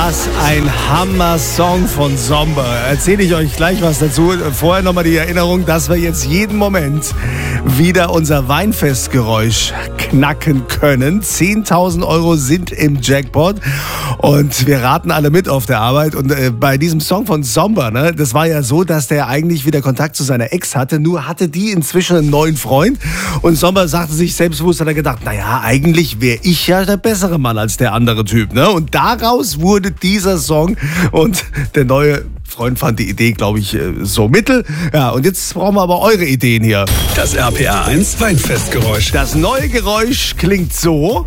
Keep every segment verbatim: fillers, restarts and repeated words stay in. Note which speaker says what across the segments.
Speaker 1: das ein Hammer-Song von Somber. Erzähle ich euch gleich was dazu. Vorher nochmal die Erinnerung, dass wir jetzt jeden Moment wieder unser Weinfestgeräusch knacken können. zehntausend Euro sind im Jackpot und wir raten alle mit auf der Arbeit. Und äh, bei diesem Song von Somber, ne, das war ja so, dass der eigentlich wieder Kontakt zu seiner Ex hatte, nur hatte die inzwischen einen neuen Freund. Und Somber sagte sich selbstbewusst, hat er gedacht, naja, eigentlich wäre ich ja der bessere Mann als der andere Typ. Ne? Und daraus wurde dieser Song und der neue Freund fand die Idee, glaube ich, so mittel. Ja, und jetzt brauchen wir aber eure Ideen hier.
Speaker 2: Das R P R eins Weinfestgeräusch.
Speaker 1: Das neue Geräusch klingt so.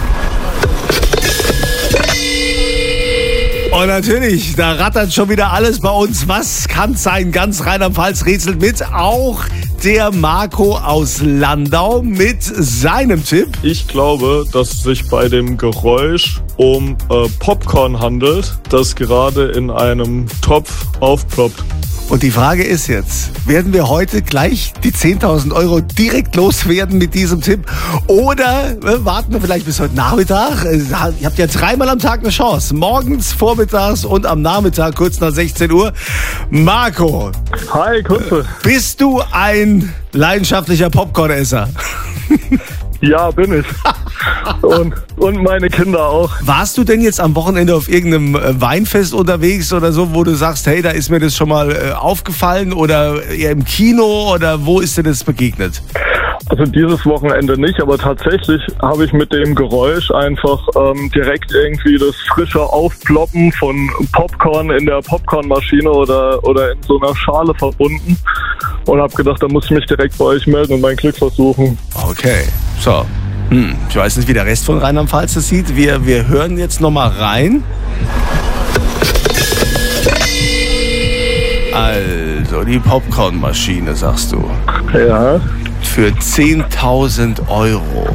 Speaker 1: Und natürlich, da rattert schon wieder alles bei uns. Was kann sein? Ganz Rheinland-Pfalz rätselt mit. Auch der Marco aus Landau mit seinem Tipp.
Speaker 3: Ich glaube, dass es sich bei dem Geräusch um äh, Popcorn handelt, das gerade in einem Topf aufploppt.
Speaker 1: Und die Frage ist jetzt, werden wir heute gleich die zehntausend Euro direkt loswerden mit diesem Tipp? Oder äh, warten wir vielleicht bis heute Nachmittag? Äh, ihr habt ja dreimal am Tag eine Chance. Morgens, vormittags und am Nachmittag, kurz nach sechzehn Uhr. Marco.
Speaker 3: Hi, Kumpel.
Speaker 1: Bist du ein leidenschaftlicher Popcornesser?
Speaker 3: Ja, bin ich. Und, und meine Kinder auch.
Speaker 1: Warst du denn jetzt am Wochenende auf irgendeinem Weinfest unterwegs oder so, wo du sagst, hey, da ist mir das schon mal äh, aufgefallen oder eher im Kino oder wo ist dir das begegnet?
Speaker 3: Also dieses Wochenende nicht, aber tatsächlich habe ich mit dem Geräusch einfach ähm, direkt irgendwie das frische Aufploppen von Popcorn in der Popcornmaschine oder, oder in so einer Schale verbunden und habe gedacht, da muss ich mich direkt bei euch melden und mein Glück versuchen.
Speaker 1: Okay, so. Hm, ich weiß nicht, wie der Rest von Rheinland-Pfalz das sieht. Wir, wir hören jetzt nochmal rein. Also, die Popcornmaschine, sagst du.
Speaker 3: Ja.
Speaker 1: Für zehntausend Euro.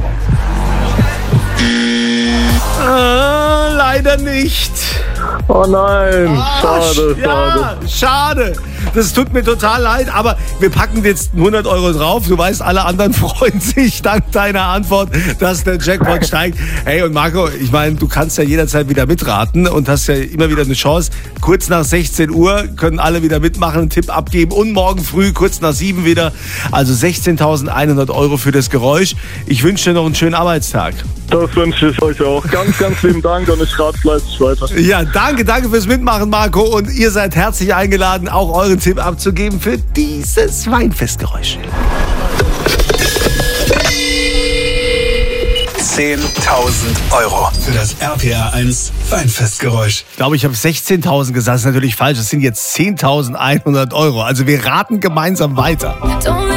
Speaker 1: Äh, leider nicht.
Speaker 3: Oh nein,
Speaker 1: Ah,
Speaker 3: schade,
Speaker 1: ja,
Speaker 3: schade.
Speaker 1: schade. Das tut mir total leid, aber wir packen jetzt hundert Euro drauf. Du weißt, alle anderen freuen sich dank deiner Antwort, dass der Jackpot steigt. Hey, und Marco, ich meine, du kannst ja jederzeit wieder mitraten und hast ja immer wieder eine Chance. Kurz nach sechzehn Uhr können alle wieder mitmachen, einen Tipp abgeben und morgen früh kurz nach sieben wieder. Also sechzehntausendeinhundert Euro für das Geräusch. Ich wünsche dir noch einen schönen Arbeitstag.
Speaker 3: Das wünsche ich euch auch. Ganz, ganz lieben Dank und ich rate fleißig weiter.
Speaker 1: Ja, danke, danke fürs Mitmachen, Marco. Und ihr seid herzlich eingeladen, auch euren Tipp abzugeben für dieses Weinfestgeräusch.
Speaker 2: zehntausend Euro für das R P R eins Weinfestgeräusch.
Speaker 1: Ich glaube, ich habe sechzehntausend gesagt. Das ist natürlich falsch. Das sind jetzt zehntausendeinhundert Euro. Also wir raten gemeinsam weiter.